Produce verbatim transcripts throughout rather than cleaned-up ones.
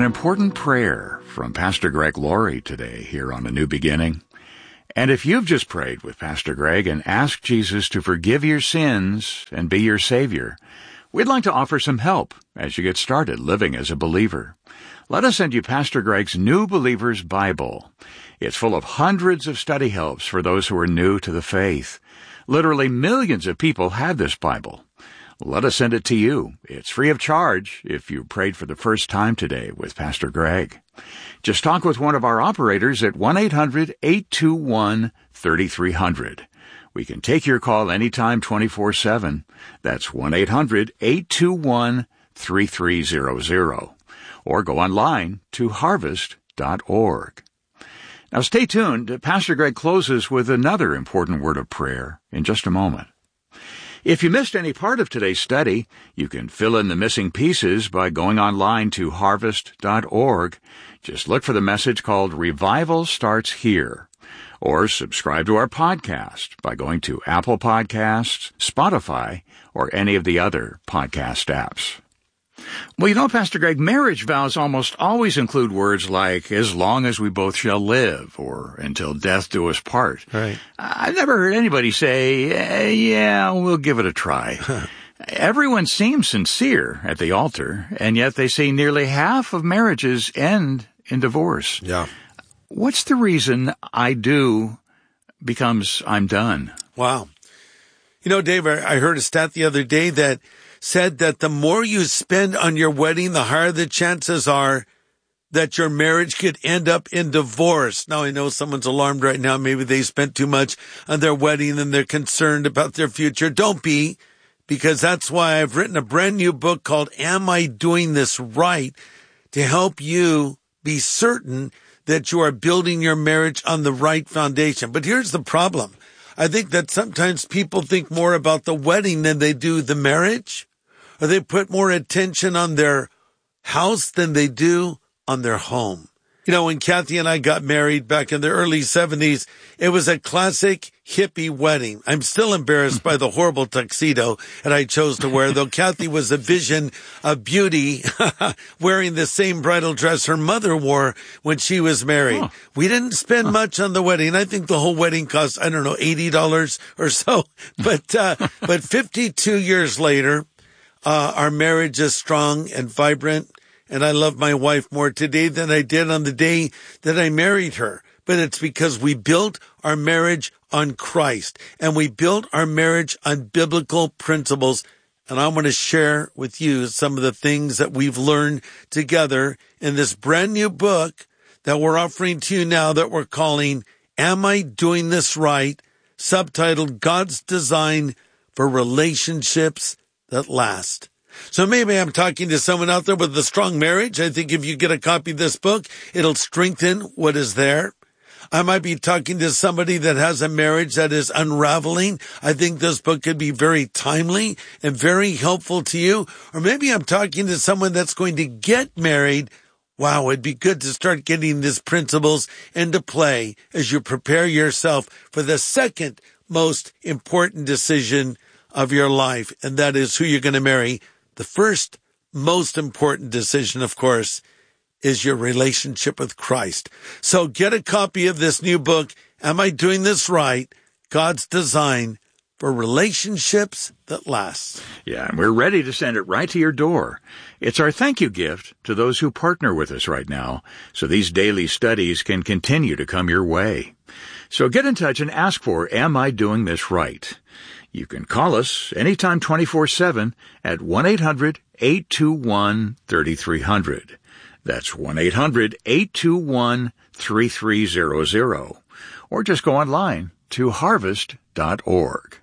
An important prayer from Pastor Greg Laurie today here on A New Beginning. And if you've just prayed with Pastor Greg and asked Jesus to forgive your sins and be your Savior, we'd like to offer some help as you get started living as a believer. Let us send you Pastor Greg's New Believer's Bible. It's full of hundreds of study helps for those who are new to the faith. Literally millions of people have this Bible. Let us send it to you. It's free of charge if you prayed for the first time today with Pastor Greg. Just talk with one of our operators at one eight hundred, eight two one, three three zero zero. We can take your call anytime twenty-four seven. That's one eight hundred, eight two one, three three zero zero. Or go online to harvest dot org. Now stay tuned. Pastor Greg closes with another important word of prayer in just a moment. If you missed any part of today's study, you can fill in the missing pieces by going online to harvest dot org. Just look for the message called Revival Starts Here. Or subscribe to our podcast by going to Apple Podcasts, Spotify, or any of the other podcast apps. Well, you know, Pastor Greg, marriage vows almost always include words like, as long as we both shall live, or until death do us part. Right. I've never heard anybody say, eh, yeah, we'll give it a try. Everyone seems sincere at the altar, and yet they say nearly half of marriages end in divorce. Yeah. What's the reason I do becomes I'm done? Wow. You know, Dave, I heard a stat the other day that said that the more you spend on your wedding, the higher the chances are that your marriage could end up in divorce. Now, I know someone's alarmed right now. Maybe they spent too much on their wedding and they're concerned about their future. Don't be, because that's why I've written a brand new book called Am I Doing This Right? To help you be certain that you are building your marriage on the right foundation. But here's the problem. I think that sometimes people think more about the wedding than they do the marriage, or they put more attention on their house than they do on their home. You know, when Kathy and I got married back in the early seventies, it was a classic hippie wedding. I'm still embarrassed by the horrible tuxedo that I chose to wear, though Kathy was a vision of beauty, wearing the same bridal dress her mother wore when she was married. Huh. We didn't spend huh. much on the wedding. I think the whole wedding cost, I don't know, eighty dollars or so. But, uh, but fifty-two years later, uh, our marriage is strong and vibrant. And I love my wife more today than I did on the day that I married her. But it's because we built our marriage on Christ, and we built our marriage on biblical principles. And I want to share with you some of the things that we've learned together in this brand new book that we're offering to you now that we're calling Am I Doing This Right? Subtitled God's Design for Relationships That Last. So maybe I'm talking to someone out there with a strong marriage. I think if you get a copy of this book, it'll strengthen what is there. I might be talking to somebody that has a marriage that is unraveling. I think this book could be very timely and very helpful to you. Or maybe I'm talking to someone that's going to get married. Wow, it'd be good to start getting these principles into play as you prepare yourself for the second most important decision of your life, and that is who you're going to marry. The first most important decision, of course, is your relationship with Christ. So get a copy of this new book, Am I Doing This Right? God's Design for Relationships That Last. Yeah, and we're ready to send it right to your door. It's our thank you gift to those who partner with us right now, so these daily studies can continue to come your way. So get in touch and ask for Am I Doing This Right? You can call us anytime twenty-four seven at one eight hundred, eight two one, three three zero zero. That's one eight hundred, eight two one, three three zero zero. Or just go online to harvest dot org.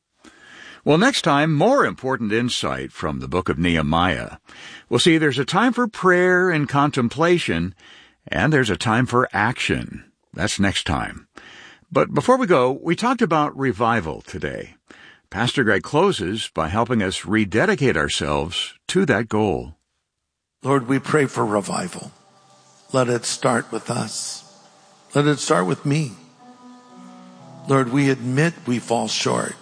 Well, next time, more important insight from the book of Nehemiah. We'll see there's a time for prayer and contemplation, and there's a time for action. That's next time. But before we go, we talked about revival today. Pastor Greg closes by helping us rededicate ourselves to that goal. Lord, we pray for revival. Let it start with us. Let it start with me. Lord, we admit we fall short.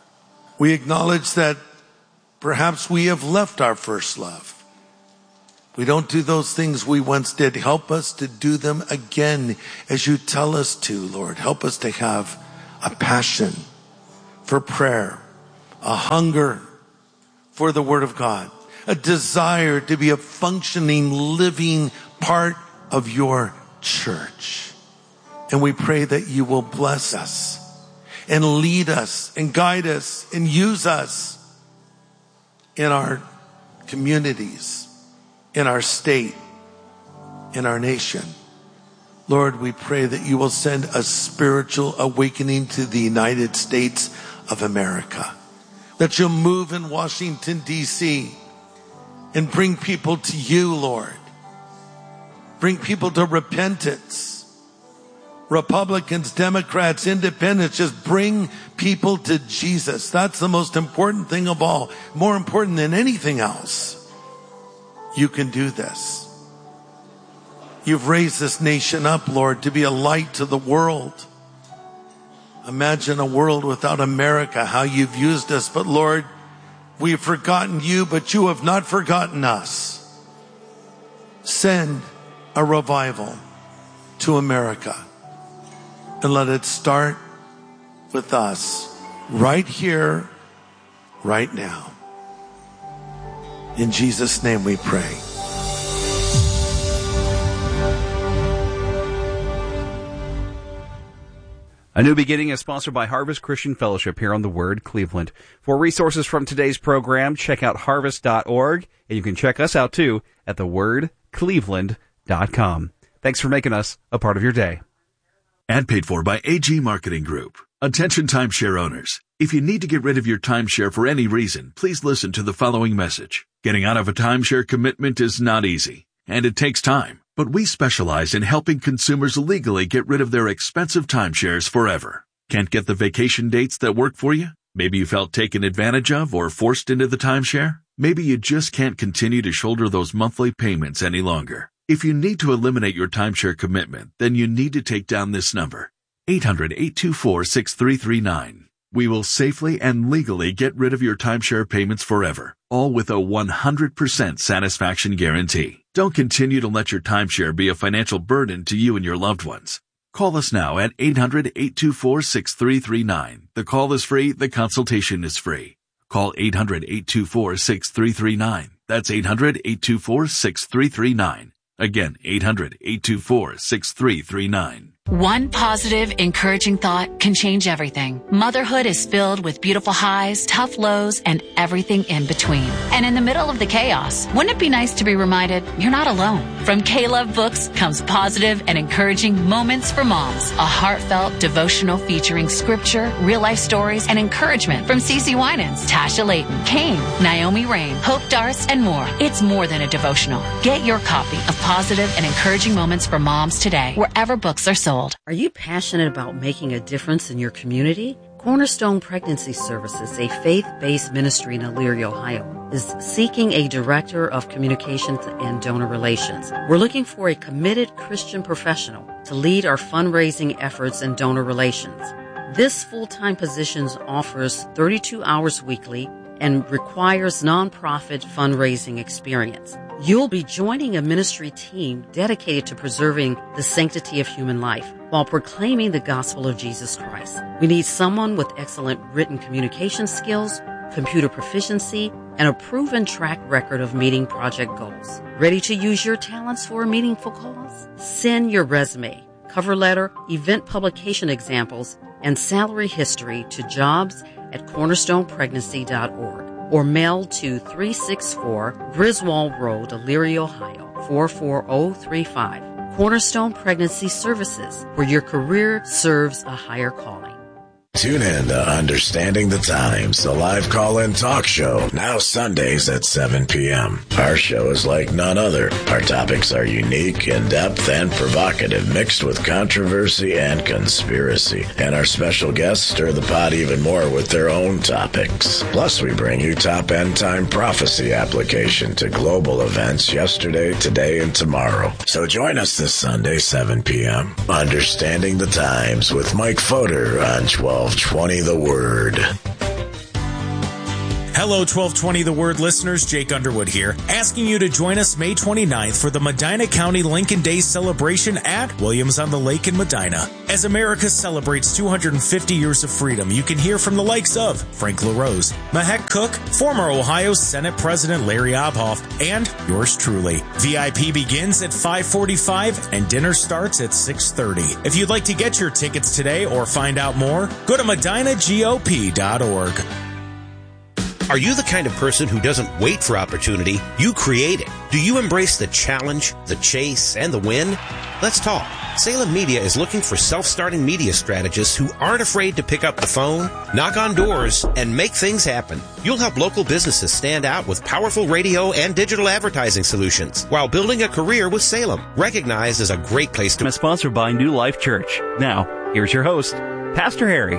We acknowledge that perhaps we have left our first love. We don't do those things we once did. Help us to do them again as you tell us to, Lord. Help us to have a passion for prayer, a hunger for the Word of God, a desire to be a functioning, living part of your church. And we pray that you will bless us and lead us and guide us and use us in our communities, in our state, in our nation. Lord, we pray that you will send a spiritual awakening to the United States of America, that you'll move in Washington, D C and bring people to you, Lord. Bring people to repentance. Republicans, Democrats, Independents, just bring people to Jesus. That's the most important thing of all. More important than anything else. You can do this. You've raised this nation up, Lord, to be a light to the world. Imagine a world without America, how you've used us. But Lord, we've forgotten you, but you have not forgotten us. Send a revival to America. And let it start with us right here, right now. In Jesus' name we pray. A New Beginning is sponsored by Harvest Christian Fellowship here on The Word Cleveland. For resources from today's program, check out harvest dot org, and you can check us out too at the word cleveland dot com. Thanks for making us a part of your day. Ad paid for by A G Marketing Group. Attention timeshare owners. If you need to get rid of your timeshare for any reason, please listen to the following message. Getting out of a timeshare commitment is not easy, and it takes time. But we specialize in helping consumers legally get rid of their expensive timeshares forever. Can't get the vacation dates that work for you? Maybe you felt taken advantage of or forced into the timeshare? Maybe you just can't continue to shoulder those monthly payments any longer. If you need to eliminate your timeshare commitment, then you need to take down this number, eight hundred, eight two four, six three three nine. We will safely and legally get rid of your timeshare payments forever, all with a one hundred percent satisfaction guarantee. Don't continue to let your timeshare be a financial burden to you and your loved ones. Call us now at eight hundred, eight two four, six three three nine. The call is free, the consultation is free. Call eight hundred, eight two four, six three three nine. That's eight hundred, eight two four, six three three nine. Again, eight hundred, eight two four, six three three nine. One positive, encouraging thought can change everything. Motherhood is filled with beautiful highs, tough lows, and everything in between. And in the middle of the chaos, wouldn't it be nice to be reminded you're not alone? From K-Love Books comes positive and encouraging Moments for Moms, a heartfelt devotional featuring scripture, real-life stories, and encouragement from Cece Winans, Tasha Layton, Kane, Naomi Rain, Hope Darce, and more. It's more than a devotional. Get your copy of Positive and Encouraging Moments for Moms today, wherever books are sold. Are you passionate about making a difference in your community? Cornerstone Pregnancy Services, a faith-based ministry in Elyria, Ohio, is seeking a director of communications and donor relations. We're looking for a committed Christian professional to lead our fundraising efforts and donor relations. This full-time position offers thirty-two hours weekly and requires nonprofit fundraising experience. You'll be joining a ministry team dedicated to preserving the sanctity of human life while proclaiming the gospel of Jesus Christ. We need someone with excellent written communication skills, computer proficiency, and a proven track record of meeting project goals. Ready to use your talents for a meaningful cause? Send your resume, cover letter, event publication examples, and salary history to jobs at cornerstone pregnancy dot org. Or mail to three sixty-four Griswold Road, Elyria, Ohio, four four zero three five. Cornerstone Pregnancy Services, where your career serves a higher calling. Tune in to Understanding the Times, the live call-in talk show, now Sundays at seven p.m. Our show is like none other. Our topics are unique, in-depth, and provocative, mixed with controversy and conspiracy. And our special guests stir the pot even more with their own topics. Plus, we bring you top end-time prophecy application to global events yesterday, today, and tomorrow. So join us this Sunday, seven p.m. Understanding the Times with Mike Fodor on twelve twenty The Word. Hello, twelve twenty The Word listeners, Jake Underwood here, asking you to join us May twenty-ninth for the Medina County Lincoln Days celebration at Williams on the Lake in Medina. As America celebrates two hundred fifty years of freedom, you can hear from the likes of Frank LaRose, Mahek Cook, former Ohio Senate President Larry Obhoff, and yours truly. V I P begins at five forty-five and dinner starts at six thirty. If you'd like to get your tickets today or find out more, go to medina G O P dot org. Are you the kind of person who doesn't wait for opportunity? You create it. Do you embrace the challenge, the chase, and the win? Let's talk. Salem Media is looking for self-starting media strategists who aren't afraid to pick up the phone, knock on doors, and make things happen. You'll help local businesses stand out with powerful radio and digital advertising solutions while building a career with Salem, recognized as a great place to... Sponsored by New Life Church. Now, here's your host, Pastor Harry.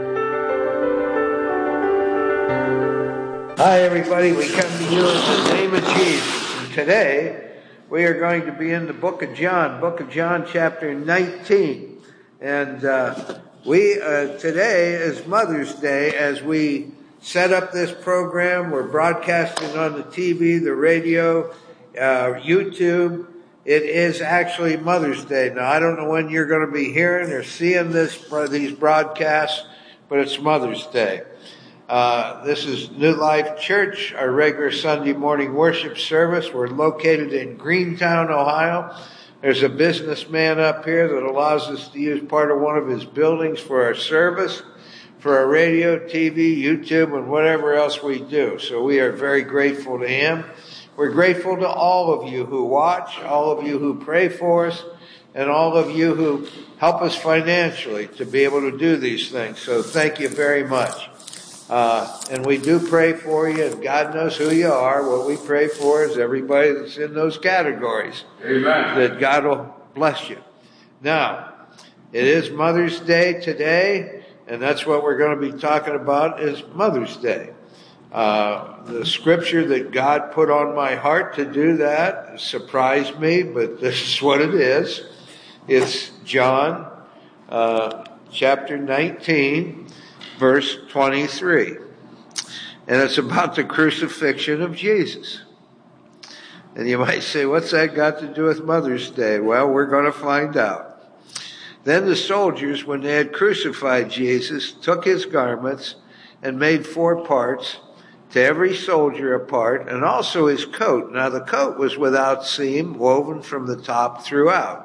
Hi, everybody. We come to you in the name of Jesus. And today, we are going to be in the book of John, book of John, chapter nineteen. And uh, we uh, today is Mother's Day. As we set up this program, we're broadcasting on the T V, the radio, uh, YouTube. It is actually Mother's Day. Now, I don't know when you're going to be hearing or seeing this these broadcasts, but it's Mother's Day. Uh, this is New Life Church, our regular Sunday morning worship service. We're located in Greentown, Ohio. There's a businessman up here that allows us to use part of one of his buildings for our service, for our radio, T V, YouTube, and whatever else we do. So we are very grateful to him. We're grateful to all of you who watch, all of you who pray for us, and all of you who help us financially to be able to do these things. So thank you very much. Uh, and we do pray for you, and God knows who you are. What we pray for is everybody that's in those categories. Amen. That God will bless you. Now, it is Mother's Day today, and that's what we're going to be talking about is Mother's Day. Uh, the scripture that God put on my heart to do that surprised me, but this is what it is. It's John uh, chapter nineteen. Verse twenty-three. And it's about the crucifixion of Jesus. And you might say, what's that got to do with Mother's Day? Well, we're going to find out. Then the soldiers, when they had crucified Jesus, took his garments and made four parts, to every soldier a part, and also his coat. Now the coat was without seam, woven from the top throughout.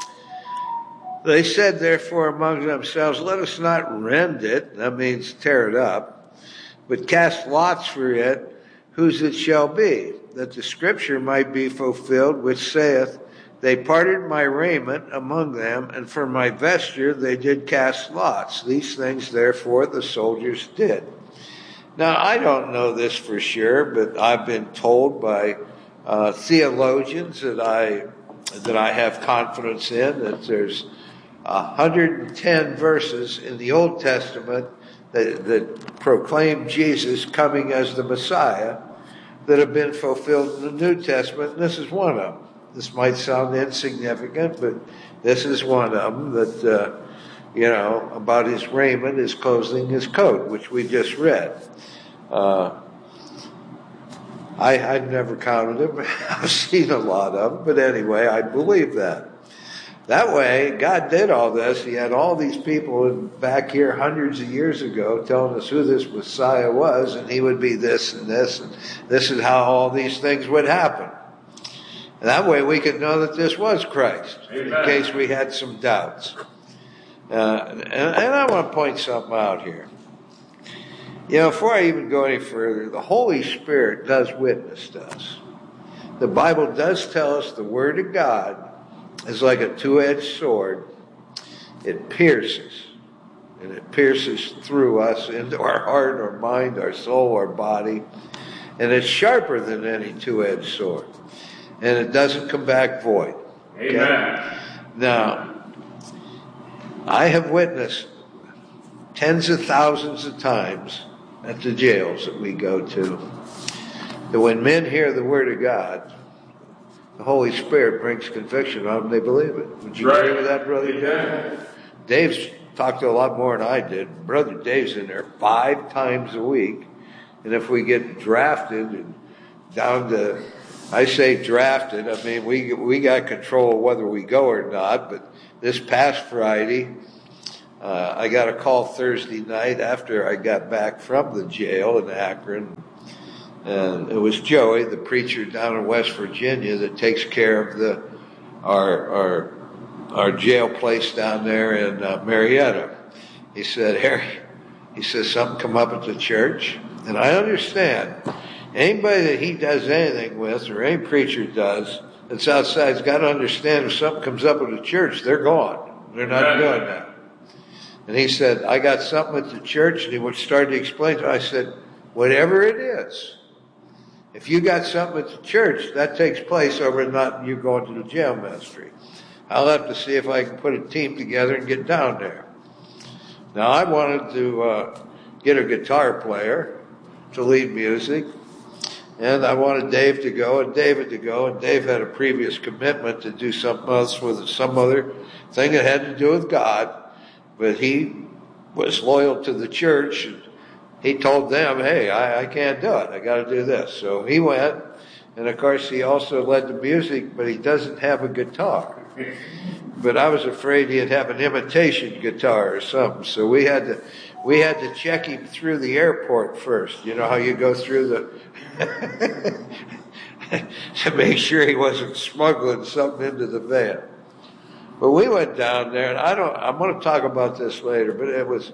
They said, therefore, among themselves, let us not rend it, that means tear it up, but cast lots for it, whose it shall be, that the scripture might be fulfilled, which saith, they parted my raiment among them, and for my vesture they did cast lots. These things, therefore, the soldiers did. Now, I don't know this for sure, but I've been told by uh, theologians that I that I have confidence in, that there's one hundred ten verses in the Old Testament that, that proclaim Jesus coming as the Messiah that have been fulfilled in the New Testament, and this is one of them. This might sound insignificant, but this is one of them that, uh, you know, about his raiment, his clothing, his coat, which we just read. Uh, I, I've never counted them. I've seen a lot of them, but anyway, I believe that. That way, God did all this. He had all these people back here hundreds of years ago telling us who this Messiah was, and he would be this and this, and this is how all these things would happen. And that way we could know that this was Christ, Amen. In case we had some doubts. Uh, and, and I want to point something out here. You know, before I even go any further, the Holy Spirit does witness to us. The Bible does tell us the Word of God is like a two-edged sword. It pierces, and it pierces through us into our heart, our mind, our soul, our body, and it's sharper than any two-edged sword, and it doesn't come back void. Okay? Amen. Now, I have witnessed tens of thousands of times at the jails that we go to that when men hear the Word of God, the Holy Spirit brings conviction on them, they believe it. Would you right. agree with that, Brother Dave? Dave's talked to a lot more than I did. Brother Dave's in there five times a week And if we get drafted and down to, I say drafted, I mean, we we got control of whether we go or not. But this past Friday, uh, I got a call Thursday night after I got back from the jail in Akron. And it was Joey, the preacher down in West Virginia that takes care of the our our our jail place down there in uh, Marietta. He said, Harry, he says, something come up at the church. And I understand. Anybody that he does anything with, or any preacher does, that's outside's got to understand if something comes up at the church, they're gone. They're not doing that. And he said, I got something at the church, and he started to explain to me. I said, whatever it is, if you got something at the church, that takes place over not you going to the jail ministry. I'll have to see if I can put a team together and get down there. Now, I wanted to uh, get a guitar player to lead music, and I wanted Dave to go and David to go, and Dave had a previous commitment to do something else with some other thing that had to do with God, but he was loyal to the church, and he told them, hey, I, I can't do it. I got to do this. So he went, and of course he also led the music, but he doesn't have a guitar. But I was afraid he'd have an imitation guitar or something, so we had to we had to check him through the airport first. You know how you go through the to make sure he wasn't smuggling something into the van. But we went down there, and I don't. I'm going to talk about this later. But it was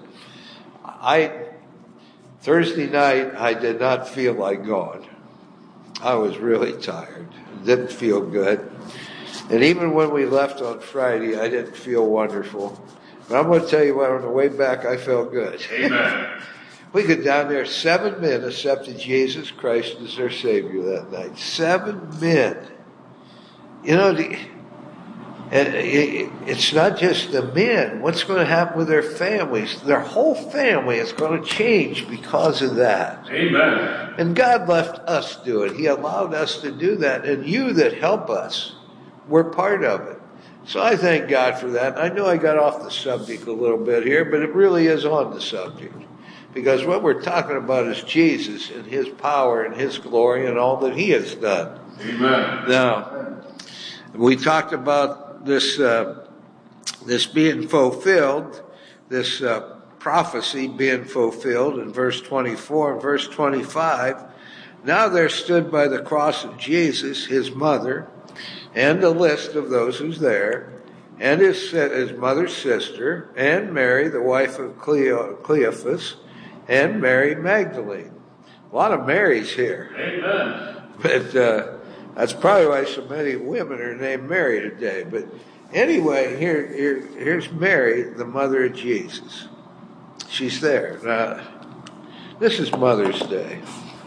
I Thursday night. I did not feel like going. I was really tired. Didn't feel good. And even when we left on Friday, I didn't feel wonderful. But I'm going to tell you what, on the way back, I felt good. Amen. We got down there, seven men accepted Jesus Christ as their Savior that night. Seven men. You know, the, and it's not just the men. What's going to happen with their families? Their whole family is going to change because of that. Amen. And God left us do it. He allowed us to do that. And you that help us, we're part of it. So I thank God for that. I know I got off the subject a little bit here, but it really is on the subject. Because what we're talking about is Jesus and His power and His glory and all that He has done. Amen. Now, we talked about this uh, this being fulfilled, this uh, prophecy being fulfilled in verse twenty-four and verse twenty-five. Now there stood by the cross of Jesus His mother, and a list of those who's there, and his, his mother's sister, and Mary, the wife of Cleophas, and Mary Magdalene. A lot of Marys here. Amen. But uh, that's probably why so many women are named Mary today. But anyway, here, here here's Mary, the mother of Jesus. She's there. Now, this is Mother's Day.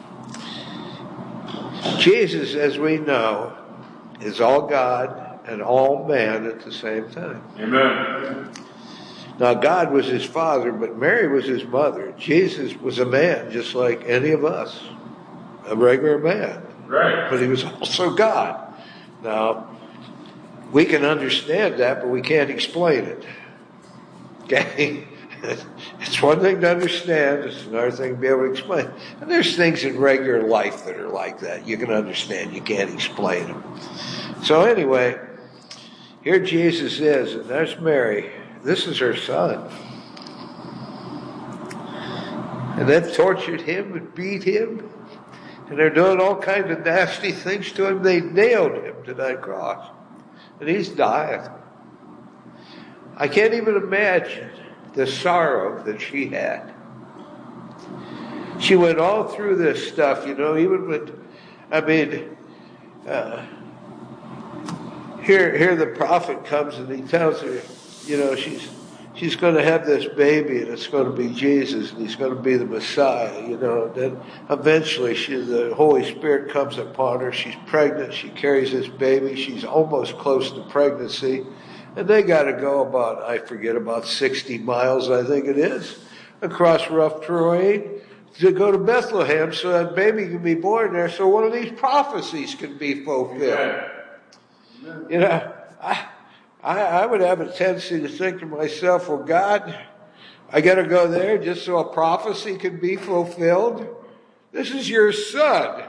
Jesus, as we know, is all God and all man at the same time. Amen. Now, God was His father, but Mary was His mother. Jesus was a man just like any of us, a regular man. Right. But He was also God. Now, we can understand that, but we can't explain it. Okay? It's one thing to understand, it's another thing to be able to explain. And there's things in regular life that are like that. You can understand, you can't explain them. So anyway, here Jesus is, and there's Mary. This is her son. And they've tortured him and beat him. And they're doing all kinds of nasty things to him. They nailed him to that cross. And he's dying. I can't even imagine the sorrow that she had. She went all through this stuff, you know, even with, I mean, uh, here, here the prophet comes and he tells her, you know, she's she's going to have this baby and it's going to be Jesus and He's going to be the Messiah, you know. And then eventually she, the Holy Spirit comes upon her. She's pregnant. She carries this baby. She's almost close to pregnancy. And they got to go about, I forget, about sixty miles, I think it is, across rough terrain to go to Bethlehem so that baby can be born there so one of these prophecies can be fulfilled. You know, I, I, I would have a tendency to think to myself, well, God, I got to go there just so a prophecy can be fulfilled. This is your son.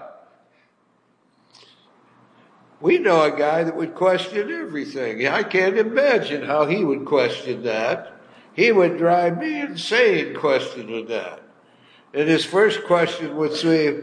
We know a guy that would question everything. I can't imagine how he would question that. He would drive me insane questioning that. And his first question would say,